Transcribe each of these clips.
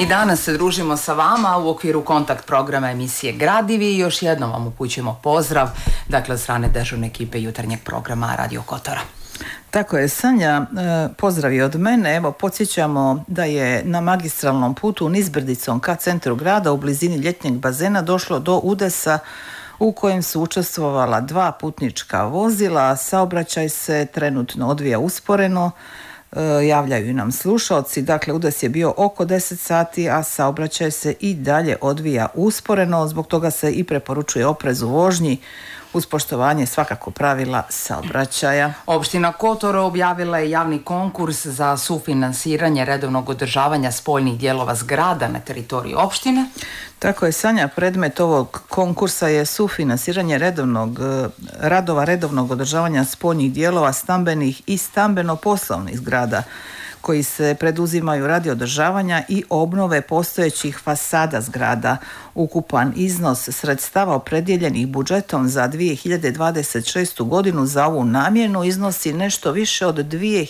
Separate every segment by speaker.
Speaker 1: I danas se družimo sa vama u okviru kontakt programa emisije Gradivi i još jednom vam upućujemo pozdrav, dakle od strane dežurne ekipe jutarnjeg programa Radio Kotora.
Speaker 2: Tako je, Sanja, pozdravi od mene. Evo, podsjećamo da je na magistralnom putu nizbrdicom ka centru grada u blizini ljetnjeg bazena došlo do udesa u kojem su učestvovala 2 putnička vozila. Saobraćaj se trenutno odvija usporeno, javljaju nam slušalci. Dakle, udes je bio oko 10 sati, a saobraćaj se i dalje odvija usporeno. Zbog toga se i preporučuje oprez u vožnji uz poštovanje svakako pravila saobraćaja.
Speaker 1: Opština Kotor objavila je javni konkurs za sufinansiranje redovnog održavanja spoljnih dijelova zgrada na teritoriji opštine.
Speaker 2: Tako je, Sanja, predmet ovog konkursa je sufinansiranje radova redovnog održavanja spoljnih dijelova stambenih i stambeno-poslovnih zgrada koji se preduzimaju radi održavanja i obnove postojećih fasada zgrada. Ukupan iznos sredstava opredijeljenih budžetom za 2026. godinu za ovu namjenu iznosi nešto više od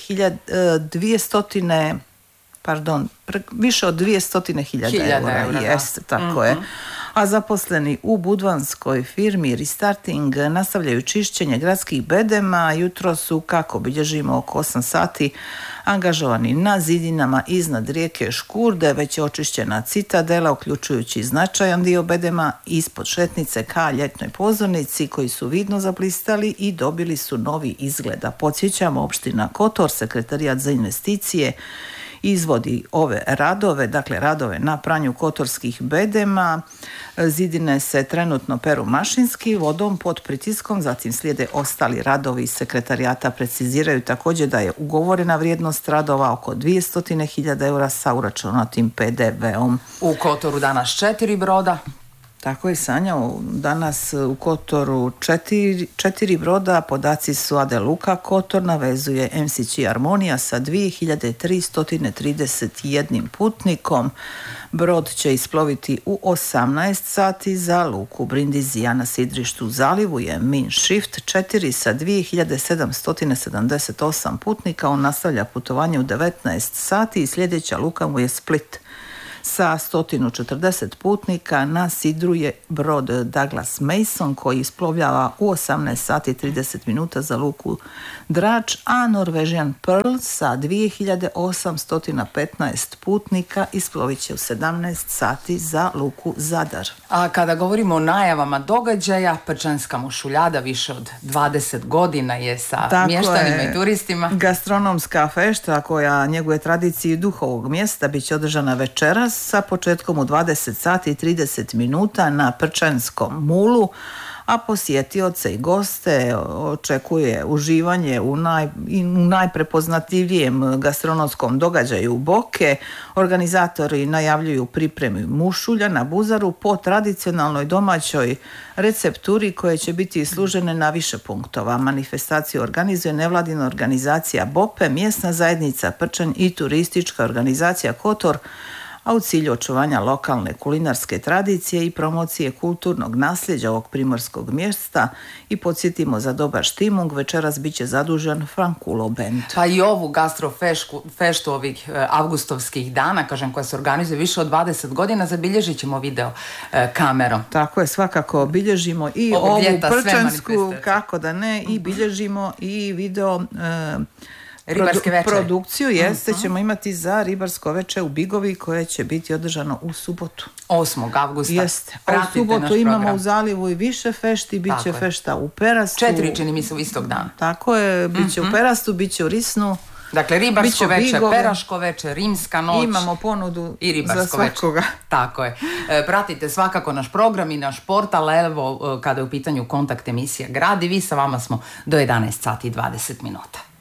Speaker 2: 200.000 eura. Jeste, tako je. A zaposleni u budvanskoj firmi Restarting nastavljaju čišćenje gradskih bedema. Jutro su, kako bilježimo, oko 8 sati angažovani na zidinama iznad rijeke Škurde. Već je očišćena citadela, uključujući značajan dio bedema ispod šetnice ka ljetnoj pozornici, koji su vidno zablistali i dobili su novi izgled. Podsjećamo, opština Kotor, sekretarijat za investicije, izvodi ove radove, dakle radove na pranju kotorskih bedema. Zidine se trenutno peru mašinski, vodom pod pritiskom, zatim slijede ostali radovi. Sekretarijata preciziraju također da je ugovorena vrijednost radova oko 200.000 eura sa uračunatim PDV-om.
Speaker 1: U Kotoru danas 4 broda.
Speaker 2: Tako je, Sanja, danas u Kotoru 4 broda, podaci su Ade Luka Kotor, navezuje MCC Harmonija sa 2331 putnikom. Brod će isploviti u 18 sati za luku Brindizija. Na sidrištu u zalivu je Min Shift 4 sa 2778 putnika. On nastavlja putovanje u 19 sati i sljedeća luka mu je Split sa 140 putnika. Na sidru je brod Douglas Mason koji isplovljava u 18 sati 30 minuta za luku Drač, a Norwegian Pearl sa 2815 putnika isplovit će u 17 sati za luku Zadar.
Speaker 1: A kada govorimo o najavama događaja, Prčanska mušuljada više od 20 godina je sa mještanima i turistima.
Speaker 2: Gastronomska fešta koja njeguje tradiciju duhovog mjesta bit će održana večeras sa početkom u 20 sati i 30 minuta na Prčanskom mulu, a posjetioce i goste očekuje uživanje u najprepoznatljivijem gastronomskom događaju Boke. Organizatori najavljuju pripremu mušulja na buzaru po tradicionalnoj domaćoj recepturi koje će biti služene na više punktova. Manifestaciju organizuje nevladina organizacija BOPE, mjesna zajednica Prčanj i turistička organizacija Kotor, a u cilju očuvanja lokalne kulinarske tradicije i promocije kulturnog nasljeđa ovog primorskog mjesta. I podsjetimo, za dobar štimung večeras bit će zadužen Frankulo Band.
Speaker 1: Pa i ovu gastrofeštu ovih avgustovskih dana, kažem, koja se organizuje više od 20 godina, zabilježit ćemo video kamerom.
Speaker 2: Tako je, svakako bilježimo i ovu prčansku, kako da ne, i bilježimo i video produkciju ćemo imati za ribarsko veče u Bigovi koje će biti održano u subotu.
Speaker 1: 8. avgusta.
Speaker 2: Jeste. A u subotu imamo u zalivu i više fešti, bit će fešta u Perastu.
Speaker 1: 4 čini mi se u istog dana.
Speaker 2: Tako je, bit će u Perastu, bit će u Risnu.
Speaker 1: Dakle, ribarsko veče, peraško veče, rimska noć.
Speaker 2: Imamo ponudu
Speaker 1: i ribarsko
Speaker 2: za svakoga.
Speaker 1: Veče. Tako je. Pratite svakako naš program i naš portal. Evo, kada je u pitanju kontakt emisija Gradivi, sa vama smo do 11 sati i 20 minuta.